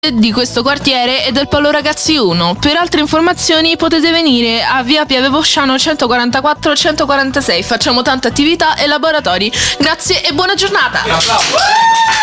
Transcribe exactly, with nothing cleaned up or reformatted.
di questo quartiere e del Polo Ragazzi uno. Per altre informazioni potete venire a via Pieve Posciano centoquarantaquattro centoquarantasei. Facciamo tante attività e laboratori. Grazie e buona giornata.